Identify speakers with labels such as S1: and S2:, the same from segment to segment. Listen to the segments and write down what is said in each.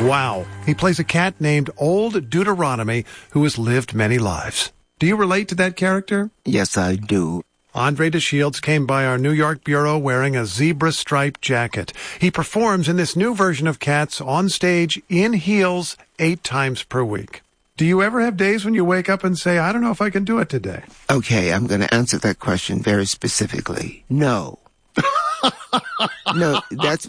S1: Wow. He plays a cat named Old Deuteronomy who has lived many lives. Do you relate to that character?
S2: Yes, I do.
S1: Andre DeShields came by our New York bureau wearing a zebra-striped jacket. He performs in this new version of Cats on stage in heels 8 times per week. Do you ever have days when you wake up and say, I don't know if I can do it today?
S2: Okay, I'm going to answer that question very specifically. No. No, that's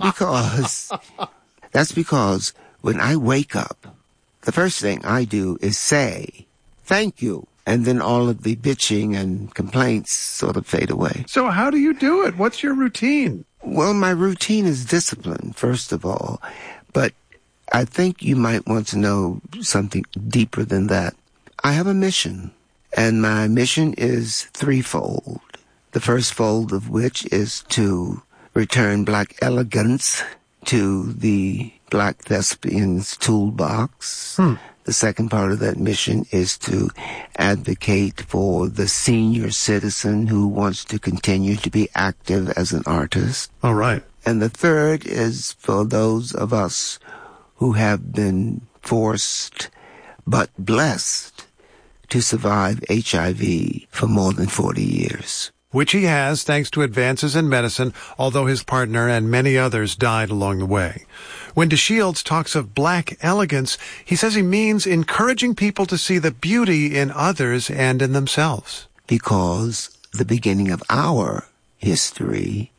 S2: because when I wake up, the first thing I do is say, thank you. And then all of the bitching and complaints sort of fade away.
S1: So how do you do it? What's your routine?
S2: Well, my routine is discipline, first of all. But I think you might want to know something deeper than that. I have a mission, and my mission is threefold. The first fold of which is to return black elegance to the black thespian's toolbox. The second part of that mission is to advocate for the senior citizen who wants to continue to be active as an artist.
S1: All right.
S2: And the third is for those of us who have been forced but blessed to survive HIV for more than 40 years.
S1: Which he has, thanks to advances in medicine, although his partner and many others died along the way. When DeShields talks of black elegance, he says he means encouraging people to see the beauty in others and in themselves.
S2: Because the beginning of our history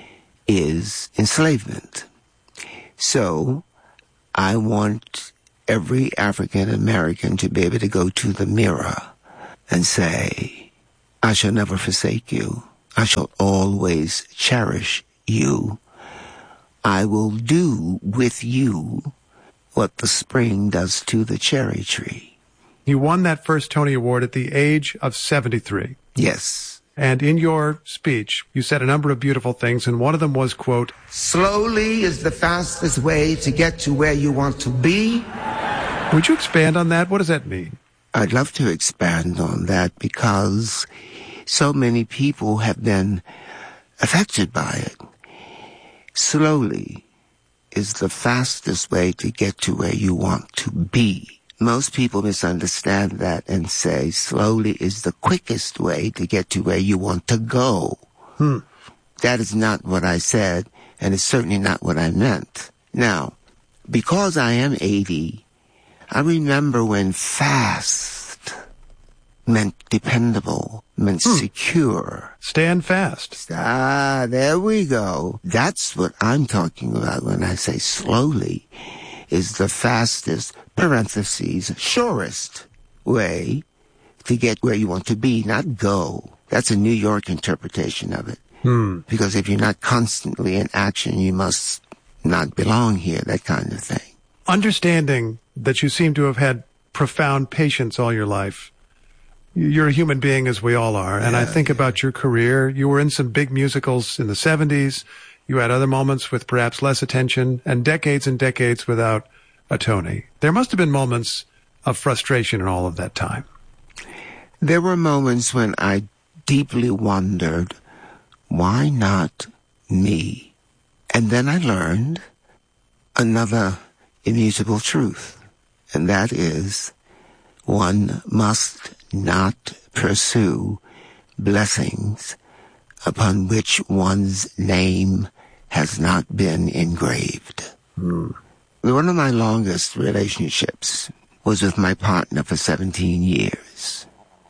S2: is enslavement. So I want every African American to be able to go to the mirror and say, I shall never forsake you. I shall always cherish you. I will do with you what the spring does to the cherry tree.
S1: You won that first Tony Award at the age of 73.
S2: Yes.
S1: And in your speech, you said a number of beautiful things, and one of them was, quote,
S2: slowly is the fastest way to get to where you want to be.
S1: Would you expand on that? What does that mean?
S2: I'd love to expand on that because so many people have been affected by it. Slowly is the fastest way to get to where you want to be. Most people misunderstand that and say slowly is the quickest way to get to where you want to go. That is not what I said, and it's certainly not what I meant. Now, because I am 80, I remember when fast meant dependable, meant secure.
S1: Stand fast.
S2: There we go. That's what I'm talking about when I say slowly is the fastest, parentheses, surest way to get where you want to be, not go. That's a New York interpretation of it. Because if you're not constantly in action, you must not belong here, that kind of thing.
S1: Understanding that you seem to have had profound patience all your life. You're a human being, as we all are. And I think about your career. You were in some big musicals in the 70s. You had other moments with perhaps less attention and decades without a Tony. There must have been moments of frustration in all of that time.
S2: There were moments when I deeply wondered, why not me? And then I learned another immutable truth, and that is one must not pursue blessings upon which one's name has not been engraved. One of my longest relationships was with my partner for 17 years.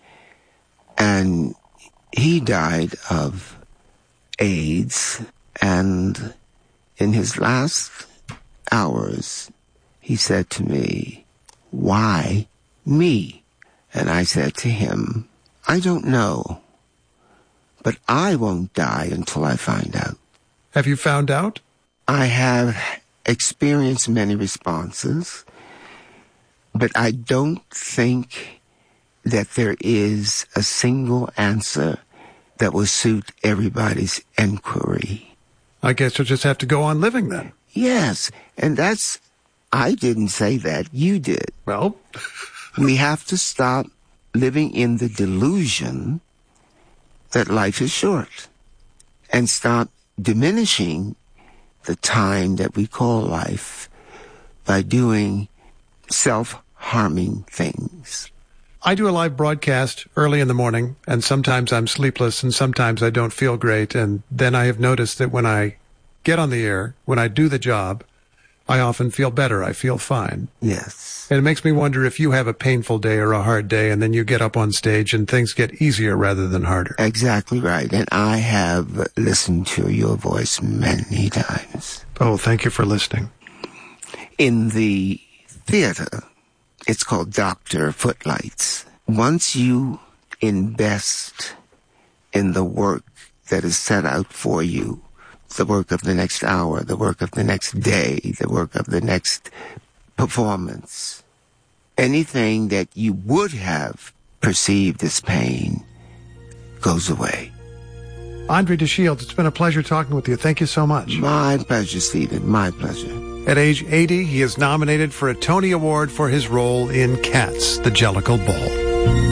S2: And he died of AIDS, and in his last hours, he said to me, why me? And I said to him, I don't know, but I won't die until I find out.
S1: Have you found out?
S2: I have experienced many responses, but I don't think that there is a single answer that will suit everybody's inquiry.
S1: I guess you'll just have to go on living then.
S2: Yes, and I didn't say that, you did.
S1: Well,
S2: we have to stop living in the delusion that life is short and stop diminishing the time that we call life by doing self-harming things.
S1: I do a live broadcast early in the morning, and sometimes I'm sleepless, and sometimes I don't feel great. And then I have noticed that when I get on the air, when I do the job, I often feel better. I feel fine.
S2: Yes.
S1: And it makes me wonder if you have a painful day or a hard day, and then you get up on stage and things get easier rather than harder.
S2: Exactly right. And I have listened to your voice many times.
S1: Oh, thank you for listening.
S2: In the theater, it's called Dr. Footlights. Once you invest in the work that is set out for you, the work of the next hour, the work of the next day, the work of the next performance, anything that you would have perceived as pain goes away.
S1: Andre DeShields, it's been a pleasure talking with you. Thank you so much.
S2: My pleasure, Stephen. My pleasure.
S1: At age 80, he is nominated for a Tony Award for his role in Cats, the Jellicle Ball.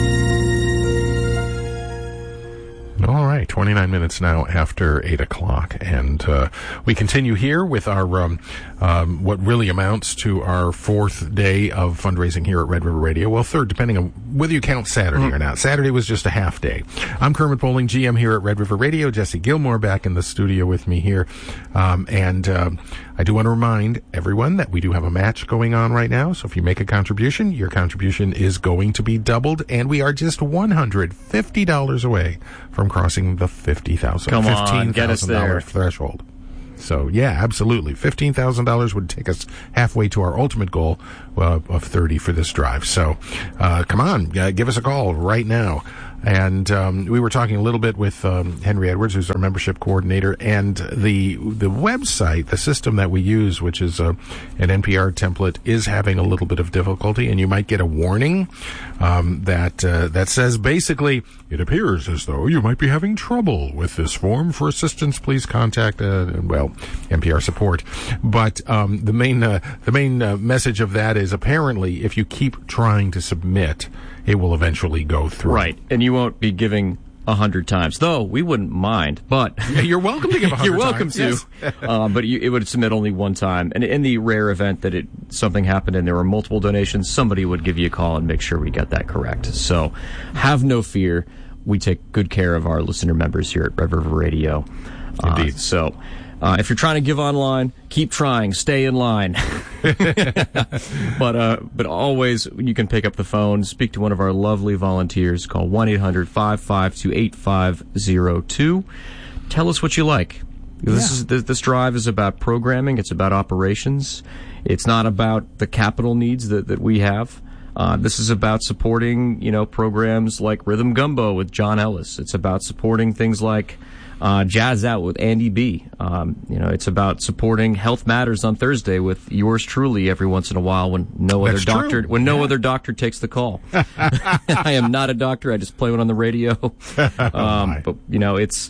S3: All right, 29 minutes now after 8 o'clock, and we continue here with our what really amounts to our fourth day of fundraising here at Red River Radio. Well, third, depending on whether you count Saturday or not. Saturday was just a half day. I'm Kermit Bowling, GM here at Red River Radio. Jesse Gilmore back in the studio with me here, and I do want to remind everyone that we do have a match going on right now. So if you make a contribution, your contribution is going to be doubled, and we are just $150 away from crossing the $15,000 threshold. So yeah, absolutely. $15,000 would take us halfway to our ultimate goal of 30 for this drive. So come on, give us a call right now. And we were talking a little bit with Henry Edwards, who's our membership coordinator, and the website, the system that we use, which is an NPR template, is having a little bit of difficulty, and you might get a warning that says basically, it appears as though you might be having trouble with this form. For assistance, please contact NPR support. But the main message of that is apparently if you keep trying to submit, it will eventually go through.
S4: Right, and you won't be giving 100 times, though we wouldn't mind. But
S3: yeah, you're welcome to give 100
S4: you're welcome
S3: times.
S4: to. Yes. But it would submit only one time. And in the rare event that something happened and there were multiple donations, somebody would give you a call and make sure we got that correct. So have no fear. We take good care of our listener members here at Red River Radio.
S3: Indeed.
S4: So if you're trying to give online, keep trying. Stay in line. But always, you can pick up the phone, speak to one of our lovely volunteers. Call 1-800-552-8502. Tell us what you like. This drive is about programming. It's about operations. It's not about the capital needs that we have. This is about supporting, programs like Rhythm Gumbo with John Ellis. It's about supporting things like Jazz Out with Andy B. It's about supporting Health Matters on Thursday with yours truly every once in a while when no other doctor takes the call. I am not a doctor. I just play one on the radio. But it's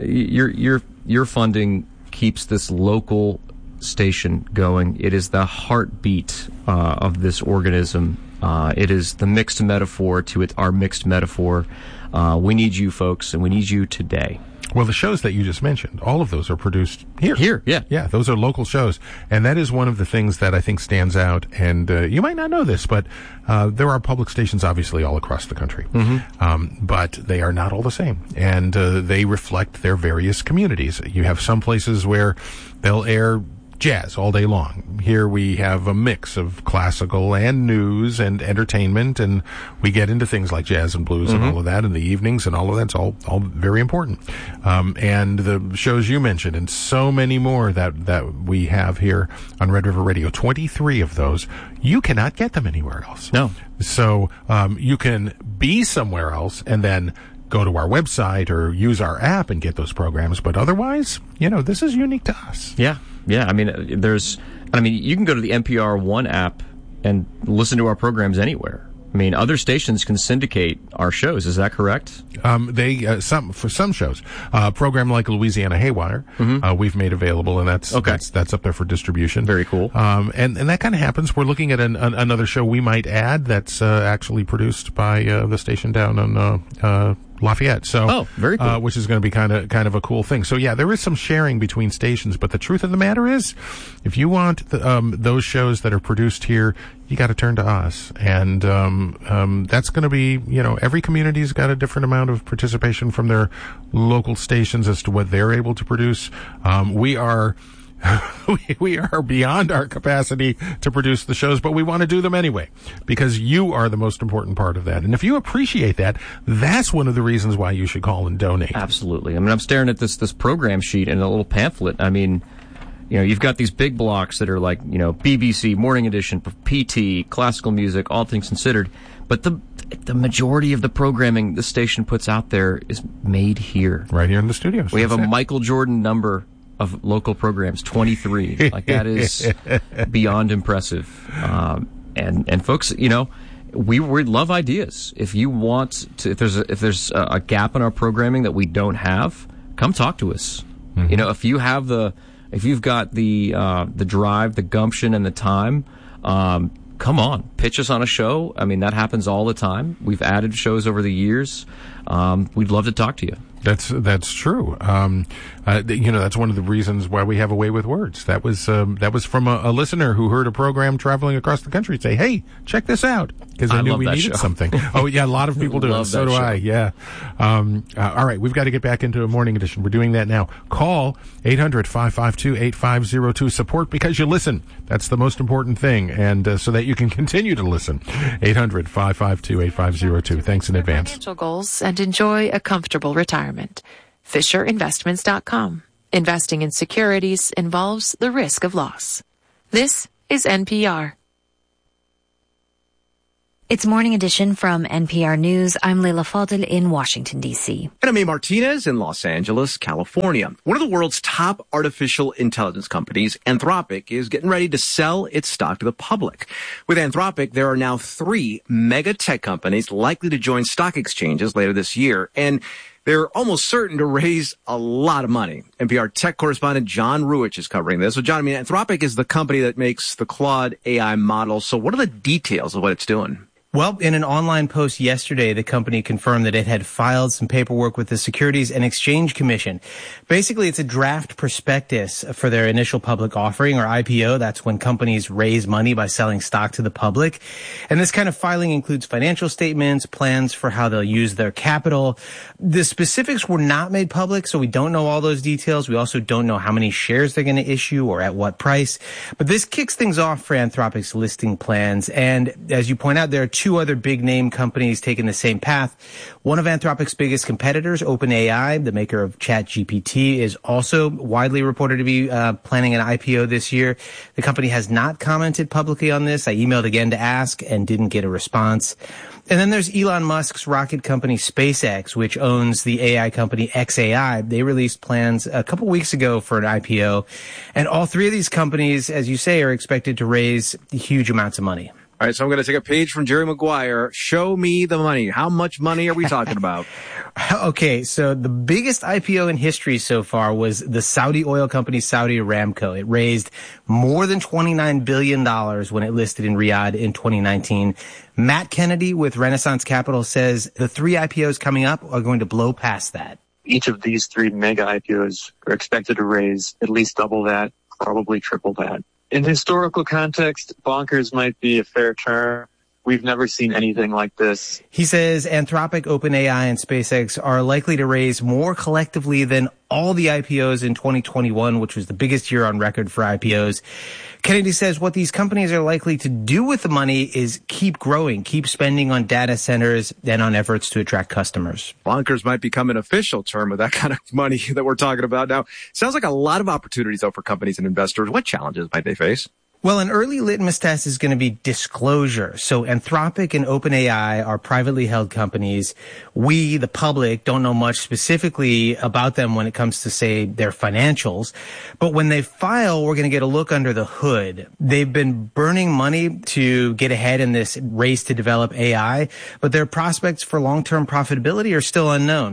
S4: your funding keeps this local station going. It is the heartbeat of this organism. It is the mixed metaphor to our mixed metaphor. We need you folks, and we need you today.
S3: Well, the shows that you just mentioned, all of those are produced here.
S4: Here, yeah.
S3: Yeah, those are local shows. And that is one of the things that I think stands out. And you might not know this, but there are public stations, obviously, all across the country. Mm-hmm. But they are not all the same. And they reflect their various communities. You have some places where they'll air jazz all day long. Here we have a mix of classical and news and entertainment, and we get into things like jazz and blues and all of that in the evenings, and all of that's all very important. And the shows you mentioned and so many more that we have here on Red River Radio, 23 of those, you cannot get them anywhere else.
S4: No.
S3: So you can be somewhere else and then go to our website or use our app and get those programs, but otherwise, this is unique to us.
S4: Yeah. Yeah, you can go to the NPR One app and listen to our programs anywhere. Other stations can syndicate our shows. Is that correct?
S3: For some shows, a program like Louisiana Haywire, we've made available, and that's up there for distribution.
S4: Very cool.
S3: And that kind of happens. We're looking at another show we might add that's actually produced by the station down on Lafayette. So,
S4: very cool.
S3: Which is going to be kind of a cool thing. So yeah, there is some sharing between stations, but the truth of the matter is, if you want those shows that are produced here, you got to turn to us. And that's going to be, every community's got a different amount of participation from their local stations as to what they're able to produce. We are beyond our capacity to produce the shows, but we want to do them anyway because you are the most important part of that. And if you appreciate that, that's one of the reasons why you should call and donate.
S4: Absolutely. I mean, I'm staring at this program sheet and a little pamphlet. I mean, you've got these big blocks that are like, BBC, Morning Edition, PT, classical music, all things considered. But the majority of the programming the station puts out there is made here.
S3: Right here in the studios.
S4: We have a Michael Jordan number of local programs, 23. Like, that is beyond impressive. And folks, we love ideas. If you want to, if there's a gap in our programming that we don't have, come talk to us. Mm-hmm. If you've got the drive, the gumption, and the time, come on, pitch us on a show. I mean, that happens all the time. We've added shows over the years. We'd love to talk to you.
S3: That's true. That's one of the reasons why we have A Way with Words. That was from a listener who heard a program traveling across the country say, "Hey, check this out," because they knew we needed something. Oh yeah, a lot of people do. So do I. Yeah. All right, we've got to get back into a Morning Edition. We're doing that now. Call 800-552-8502. Support because you listen. That's the most important thing, and so that you can continue to listen. 800-552-8502. Thanks in advance.
S5: Financial goals and enjoy a comfortable retirement. FisherInvestments.com. Investing in securities involves the risk of loss. This is NPR.
S6: It's Morning Edition from NPR News. I'm Leila Fadel in Washington, D.C.
S7: And I'm A. Martinez in Los Angeles, California. One of the world's top artificial intelligence companies, Anthropic, is getting ready to sell its stock to the public. With Anthropic, there are now 3 mega tech companies likely to join stock exchanges later this year. And they're almost certain to raise a lot of money. NPR tech correspondent John Ruwitch is covering this. So, John, Anthropic is the company that makes the Claude AI model. So what are the details of what it's doing?
S8: Well, in an online post yesterday, the company confirmed that it had filed some paperwork with the Securities and Exchange Commission. Basically, it's a draft prospectus for their initial public offering, or IPO. That's when companies raise money by selling stock to the public. And this kind of filing includes financial statements, plans for how they'll use their capital. The specifics were not made public, so we don't know all those details. We also don't know how many shares they're going to issue or at what price. But this kicks things off for Anthropic's listing plans. And as you point out, there are 2 other big name companies taking the same path. One of Anthropic's biggest competitors, OpenAI, the maker of ChatGPT, is also widely reported to be planning an IPO this year. The company has not commented publicly on this. I emailed again to ask and didn't get a response. And then there's Elon Musk's rocket company SpaceX, which owns the AI company xAI. They released plans a couple weeks ago for an IPO. And all 3 of these companies, as you say, are expected to raise huge amounts of money.
S7: All right, so I'm going to take a page from Jerry Maguire. Show me the money. How much money are we talking about?
S8: Okay, so the biggest IPO in history so far was the Saudi oil company Saudi Aramco. It raised more than $29 billion when it listed in Riyadh in 2019. Matt Kennedy with Renaissance Capital says the 3 IPOs coming up are going to blow past that.
S9: Each of these 3 mega IPOs are expected to raise at least double that, probably triple that. In historical context, bonkers might be a fair term. We've never seen anything like this.
S8: He says Anthropic, OpenAI, and SpaceX are likely to raise more collectively than all the IPOs in 2021, which was the biggest year on record for IPOs. Kennedy says what these companies are likely to do with the money is keep growing, keep spending on data centers and on efforts to attract customers.
S7: Bonkers might become an official term of that kind of money that we're talking about now. Sounds like a lot of opportunities, though, for companies and investors. What challenges might they face?
S8: Well, an early litmus test is going to be disclosure. So Anthropic and OpenAI are privately held companies. We, the public, don't know much specifically about them when it comes to, say, their financials. But when they file, we're going to get a look under the hood. They've been burning money to get ahead in this race to develop AI, but their prospects for long-term profitability are still unknown.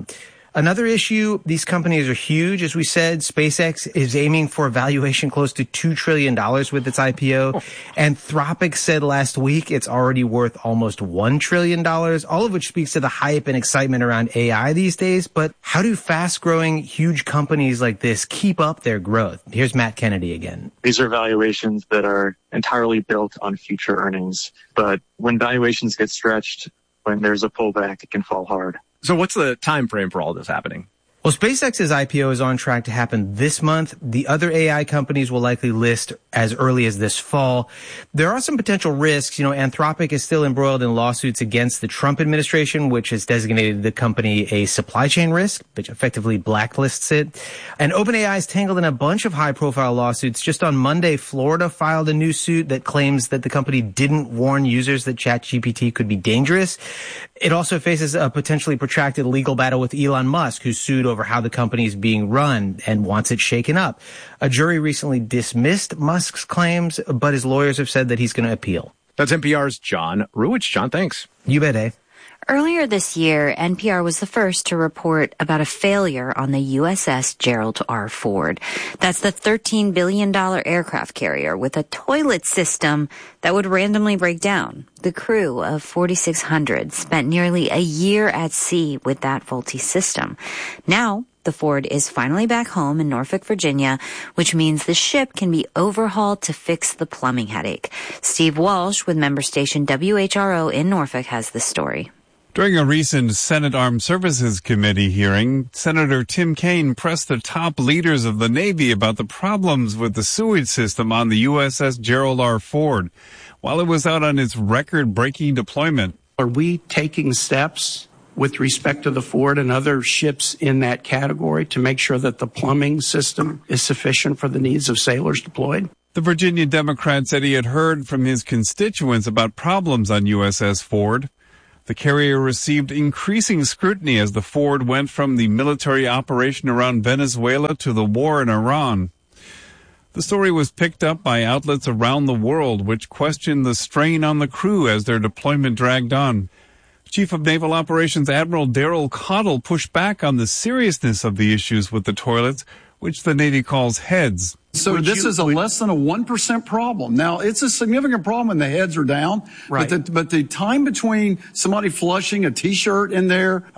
S8: Another issue, these companies are huge. As we said, SpaceX is aiming for a valuation close to $2 trillion with its IPO. Anthropic said last week it's already worth almost $1 trillion, all of which speaks to the hype and excitement around AI these days. But how do fast-growing, huge companies like this keep up their growth? Here's Matt Kennedy again.
S9: These are valuations that are entirely built on future earnings. But when valuations get stretched, when there's a pullback, it can fall hard.
S7: So what's the time frame for all this happening?
S8: Well, SpaceX's IPO is on track to happen this month. The other AI companies will likely list as early as this fall. There are some potential risks. Anthropic is still embroiled in lawsuits against the Trump administration, which has designated the company a supply chain risk, which effectively blacklists it. And OpenAI is tangled in a bunch of high-profile lawsuits. Just on Monday, Florida filed a new suit that claims that the company didn't warn users that ChatGPT could be dangerous. It also faces a potentially protracted legal battle with Elon Musk, who sued over how the company is being run and wants it shaken up. A jury recently dismissed Musk's claims, but his lawyers have said that he's going to appeal.
S7: That's NPR's John Ruwitch. John, thanks.
S8: You bet, Dave.
S6: Earlier this year, NPR was the first to report about a failure on the USS Gerald R. Ford. That's the $13 billion aircraft carrier with a toilet system that would randomly break down. The crew of 4,600 spent nearly a year at sea with that faulty system. Now, the Ford is finally back home in Norfolk, Virginia, which means the ship can be overhauled to fix the plumbing headache. Steve Walsh with member station WHRO in Norfolk has the story.
S10: During a recent Senate Armed Services Committee hearing, Senator Tim Kaine pressed the top leaders of the Navy about the problems with the sewage system on the USS Gerald R. Ford while it was out on its record-breaking deployment.
S11: Are we taking steps with respect to the Ford and other ships in that category to make sure that the plumbing system is sufficient for the needs of sailors deployed?
S10: The Virginia Democrat said he had heard from his constituents about problems on USS Ford. The carrier received increasing scrutiny as the Ford went from the military operation around Venezuela to the war in Iran. The story was picked up by outlets around the world, which questioned the strain on the crew as their deployment dragged on. Chief of Naval Operations Admiral Daryl Cottle pushed back on the seriousness of the issues with the toilets, which the Navy calls heads.
S12: So this is a less than a 1% problem. Now, it's a significant problem when the heads are down.
S11: Right.
S12: But the time between somebody flushing a T-shirt in there